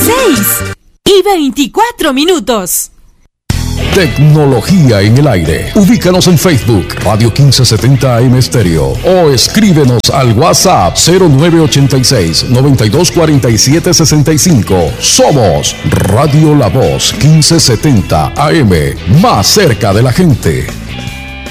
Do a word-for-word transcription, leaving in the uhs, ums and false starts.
seis y veinticuatro minutos. Tecnología en el aire. Ubícanos en Facebook, Radio quince setenta A M Stereo, o escríbenos al WhatsApp cero nueve ochenta y seis, noventa y dos cuarenta y siete sesenta y cinco. Somos Radio La Voz quince setenta A M, más cerca de la gente.